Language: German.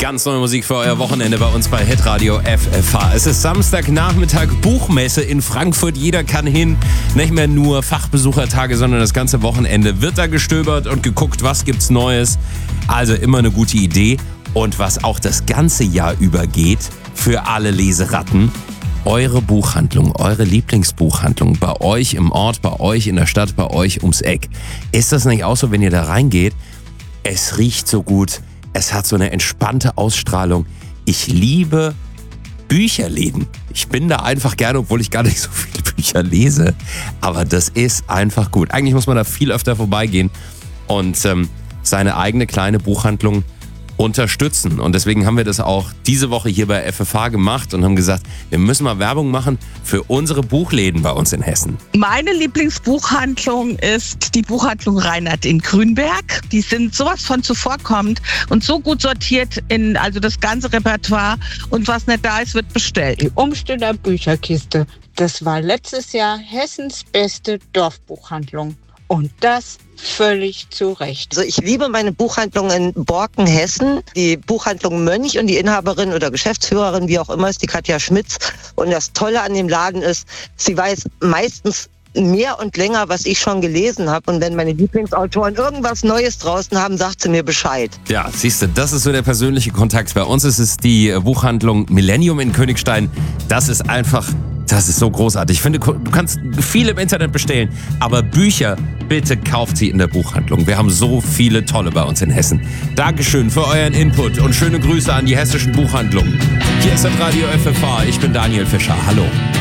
Ganz neue Musik für euer Wochenende bei uns bei Hitradio FFH. Es ist Samstagnachmittag, Buchmesse in Frankfurt. Jeder kann hin. Nicht mehr nur Fachbesuchertage, sondern das ganze Wochenende wird da gestöbert und geguckt, was gibt's Neues. Also immer eine gute Idee. Und was auch das ganze Jahr über geht, für alle Leseratten, eure Buchhandlung, eure Lieblingsbuchhandlung bei euch im Ort, bei euch in der Stadt, bei euch ums Eck. Ist das nicht auch so, wenn ihr da reingeht? Es riecht so gut, es hat so eine entspannte Ausstrahlung. Ich liebe Bücherläden. Ich bin da einfach gerne, obwohl ich gar nicht so viele Bücher lese. Aber das ist einfach gut. Eigentlich muss man da viel öfter vorbeigehen und seine eigene kleine Buchhandlung unterstützen. Und deswegen haben wir das auch diese Woche hier bei FFH gemacht und haben gesagt, wir müssen mal Werbung machen für unsere Buchläden bei uns in Hessen. Meine Lieblingsbuchhandlung ist die Buchhandlung Reinhardt in Grünberg. Die sind sowas von zuvorkommend und so gut sortiert in also das ganze Repertoire. Und was nicht da ist, wird bestellt. Die Umstünder Bücherkiste. Das war letztes Jahr Hessens beste Dorfbuchhandlung. Und das völlig zu Recht. Also ich liebe meine Buchhandlung in Borken, Hessen. Die Buchhandlung Mönch und die Inhaberin oder Geschäftsführerin, wie auch immer, ist die Katja Schmitz. Und das Tolle an dem Laden ist, sie weiß meistens mehr und länger, was ich schon gelesen habe. Und wenn meine Lieblingsautoren irgendwas Neues draußen haben, sagt sie mir Bescheid. Ja, siehst du, das ist so der persönliche Kontakt. Bei uns ist es die Buchhandlung Millennium in Königstein. Das ist so großartig. Ich finde, du kannst viel im Internet bestellen, aber Bücher, bitte kauft sie in der Buchhandlung. Wir haben so viele tolle bei uns in Hessen. Dankeschön für euren Input und schöne Grüße an die hessischen Buchhandlungen. Hier ist das Radio FFH. Ich bin Daniel Fischer. Hallo.